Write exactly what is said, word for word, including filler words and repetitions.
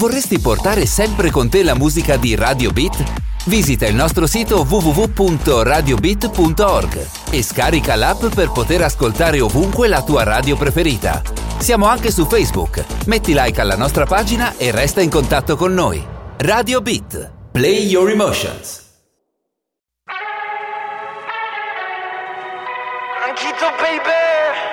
Vorresti portare sempre con te la musica di Radio Beat? Visita il nostro sito w w w punto radio beat punto org e scarica l'app per poter ascoltare ovunque la tua radio preferita. Siamo anche su Facebook. Metti like alla nostra pagina e resta in contatto con noi. Radio Beat. Play your emotions. Anchito, baby.